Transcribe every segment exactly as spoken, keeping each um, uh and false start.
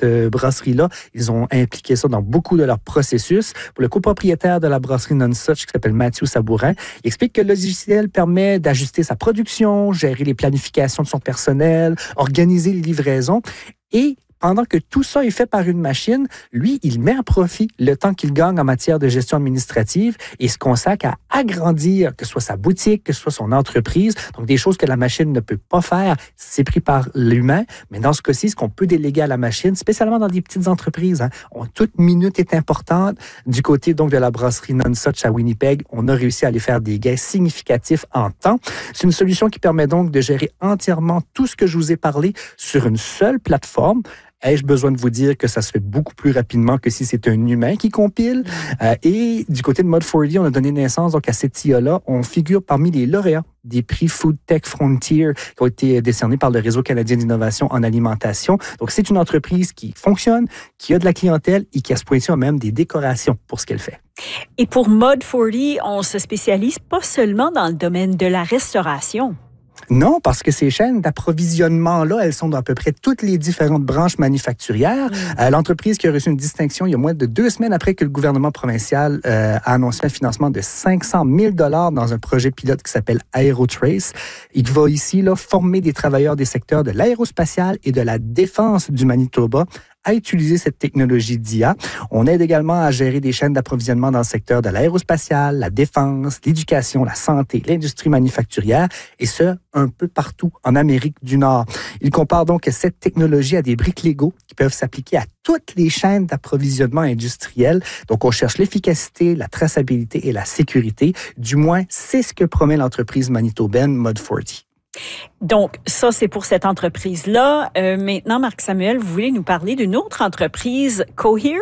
cette euh, brasserie-là. Ils ont impliqué ça dans beaucoup de leurs processus. Pour le copropriétaire de la brasserie Nonsuch, qui s'appelle Mathieu Sabourin, il explique que le logiciel permet d'ajuster sa production, gérer les planifications de son personnel, organiser les livraisons et pendant que tout ça est fait par une machine, lui, il met à profit le temps qu'il gagne en matière de gestion administrative et se consacre à agrandir, que ce soit sa boutique, que ce soit son entreprise. Donc, des choses que la machine ne peut pas faire, c'est pris par l'humain. Mais dans ce cas-ci, ce qu'on peut déléguer à la machine, spécialement dans des petites entreprises, hein, on, toute minute est importante. Du côté donc de la brasserie Nonsuch à Winnipeg, on a réussi à aller faire des gains significatifs en temps. C'est une solution qui permet donc de gérer entièrement tout ce que je vous ai parlé sur une seule plateforme. Ai-je besoin de vous dire que ça se fait beaucoup plus rapidement que si c'est un humain qui compile? Euh, et du côté de Mod quatre D, on a donné naissance donc à cette I A-là. On figure parmi les lauréats des prix Food Tech Frontier qui ont été décernés par le Réseau canadien d'innovation en alimentation. Donc, c'est une entreprise qui fonctionne, qui a de la clientèle et qui a ce point-ci même des décorations pour ce qu'elle fait. Et pour Mod quatre D, on se spécialise pas seulement dans le domaine de la restauration. Non, parce que ces chaînes d'approvisionnement-là, elles sont dans à peu près toutes les différentes branches manufacturières. Mmh. Euh, l'entreprise qui a reçu une distinction il y a moins de deux semaines après que le gouvernement provincial euh, a annoncé un financement de cinq cent mille dollars dans un projet pilote qui s'appelle Aerotrace. Il va ici là, former des travailleurs des secteurs de l'aérospatial et de la défense du Manitoba à utiliser cette technologie d'I A. On aide également à gérer des chaînes d'approvisionnement dans le secteur de l'aérospatial, la défense, l'éducation, la santé, l'industrie manufacturière, et ce, un peu partout en Amérique du Nord. Il compare donc cette technologie à des briques Lego qui peuvent s'appliquer à toutes les chaînes d'approvisionnement industrielles. Donc, on cherche l'efficacité, la traçabilité et la sécurité. Du moins, c'est ce que promet l'entreprise manitobaine Mod quatre D. Donc, ça, c'est pour cette entreprise-là. Euh, maintenant, Marc-Samuel, vous voulez nous parler d'une autre entreprise, Cohere?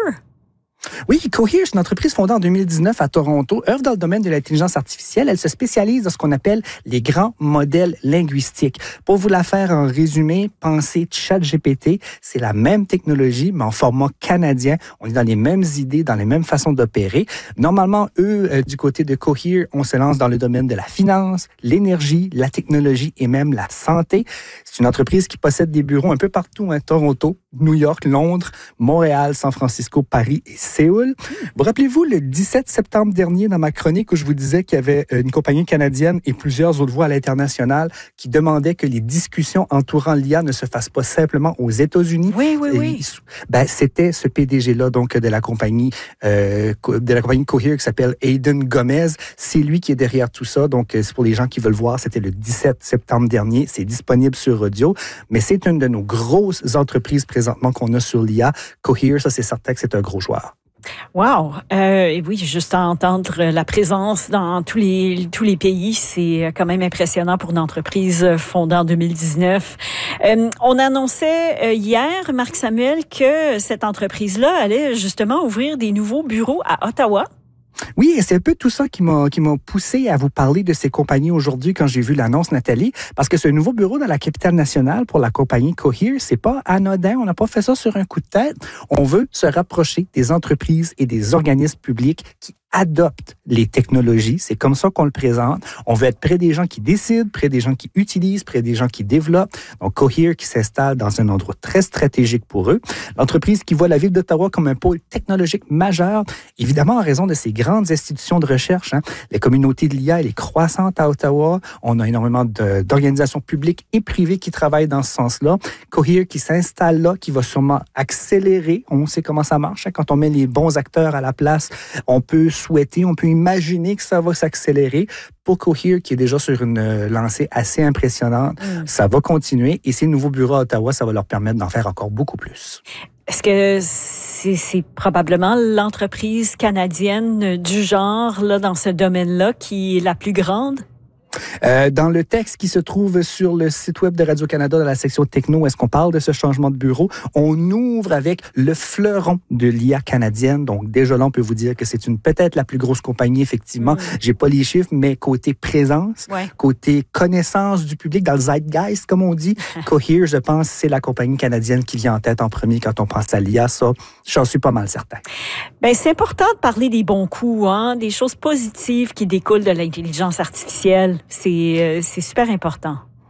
Oui, Cohere, c'est une entreprise fondée en deux mille dix-neuf à Toronto, œuvre dans le domaine de l'intelligence artificielle. Elle se spécialise dans ce qu'on appelle les grands modèles linguistiques. Pour vous la faire en résumé, pensez ChatGPT, c'est la même technologie, mais en format canadien. On est dans les mêmes idées, dans les mêmes façons d'opérer. Normalement, eux, euh, du côté de Cohere, on se lance dans le domaine de la finance, l'énergie, la technologie et même la santé. C'est une entreprise qui possède des bureaux un peu partout, hein, Toronto, New York, Londres, Montréal, San Francisco, Paris et Séoul. Vous rappelez-vous le dix-sept septembre dernier dans ma chronique où je vous disais qu'il y avait une compagnie canadienne et plusieurs autres voix à l'international qui demandaient que les discussions entourant l'I A ne se fassent pas simplement aux États-Unis? Oui, oui, oui. Ben, c'était ce P D G-là donc de la compagnie euh, de la compagnie Cohere qui s'appelle Aidan Gomez. C'est lui qui est derrière tout ça. Donc, c'est pour les gens qui veulent voir. C'était le dix-sept septembre dernier. C'est disponible sur audio. Mais c'est une de nos grosses entreprises présentement qu'on a sur l'I A. Cohere, ça, c'est certain que c'est un gros joueur. Wow! Euh, et oui, juste à entendre la présence dans tous les tous les pays, c'est quand même impressionnant pour une entreprise fondée en deux mille dix-neuf. Euh, on annonçait hier, Marc-Samuel, que cette entreprise-là allait justement ouvrir des nouveaux bureaux à Ottawa. Oui, et c'est un peu tout ça qui m'a qui m'a poussé à vous parler de ces compagnies aujourd'hui quand j'ai vu l'annonce, Nathalie, parce que ce nouveau bureau dans la capitale nationale pour la compagnie Cohere, c'est pas anodin, on n'a pas fait ça sur un coup de tête. On veut se rapprocher des entreprises et des organismes publics qui adoptent les technologies. C'est comme ça qu'on le présente. On veut être près des gens qui décident, près des gens qui utilisent, près des gens qui développent. Donc, Cohere qui s'installe dans un endroit très stratégique pour eux. L'entreprise qui voit la ville d'Ottawa comme un pôle technologique majeur, évidemment en raison de ses grandes institutions de recherche. Hein. La communauté de l'I A, elle est croissante à Ottawa. On a énormément de, d'organisations publiques et privées qui travaillent dans ce sens-là. Cohere qui s'installe là, qui va sûrement accélérer. On sait comment ça marche. Hein. Quand on met les bons acteurs à la place, on peut souhaiter, on peut imaginer que ça va s'accélérer. Pour Cohere, qui est déjà sur une lancée assez impressionnante, mmh. ça va continuer. Et ces nouveaux bureaux à Ottawa, ça va leur permettre d'en faire encore beaucoup plus. Est-ce que c'est, c'est probablement l'entreprise canadienne du genre, là, dans ce domaine-là, qui est la plus grande? Euh, dans le texte qui se trouve sur le site web de Radio-Canada, dans la section techno, est-ce qu'on parle de ce changement de bureau? On ouvre avec le fleuron de l'I A canadienne. Donc, déjà là, on peut vous dire que c'est une peut-être la plus grosse compagnie, effectivement. Mmh. J'ai pas les chiffres, mais côté présence, ouais. côté connaissance du public, dans le zeitgeist, comme on dit, Cohere, je pense, c'est la compagnie canadienne qui vient en tête en premier quand on pense à l'I A. Ça, j'en suis pas mal certain. Ben, c'est important de parler des bons coups, hein, des choses positives qui découlent de l'intelligence artificielle. C'est, euh, c'est super important.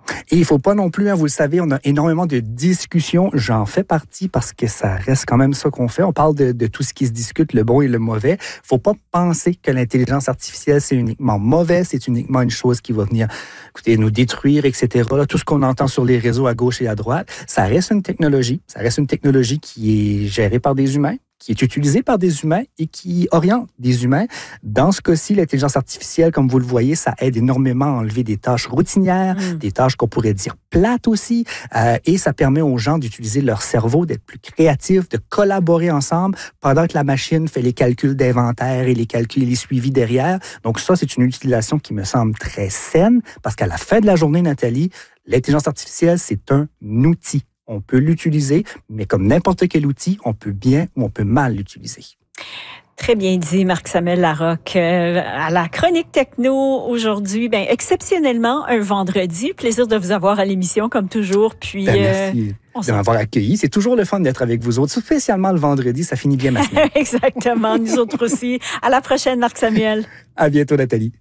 Et il ne faut pas non plus, hein, vous le savez, on a énormément de discussions. J'en fais partie parce que ça reste quand même ça qu'on fait. On parle de, de tout ce qui se discute, le bon et le mauvais. Il ne faut pas penser que l'intelligence artificielle, c'est uniquement mauvais, c'est uniquement une chose qui va venir, écoutez, nous détruire, et cetera. Là, tout ce qu'on entend sur les réseaux à gauche et à droite, ça reste une technologie. Ça reste une technologie qui est gérée par des humains, qui est utilisé par des humains et qui oriente des humains. Dans ce cas-ci, l'intelligence artificielle, comme vous le voyez, ça aide énormément à enlever des tâches routinières, mmh. des tâches qu'on pourrait dire plates aussi, euh, et ça permet aux gens d'utiliser leur cerveau, d'être plus créatifs, de collaborer ensemble pendant que la machine fait les calculs d'inventaire et les calculs et les suivis derrière. Donc ça, c'est une utilisation qui me semble très saine parce qu'à la fin de la journée, Nathalie, l'intelligence artificielle, c'est un outil. On peut l'utiliser, mais comme n'importe quel outil, on peut bien ou on peut mal l'utiliser. Très bien dit, Marc-Samuel Larocque. Euh, à la Chronique Techno aujourd'hui, ben, exceptionnellement, un vendredi. Plaisir de vous avoir à l'émission, comme toujours. Puis, ben, merci euh, de m'avoir accueilli. C'est toujours le fun d'être avec vous autres, spécialement le vendredi. Ça finit bien ma semaine. Exactement, nous autres aussi. À la prochaine, Marc-Samuel. À bientôt, Nathalie.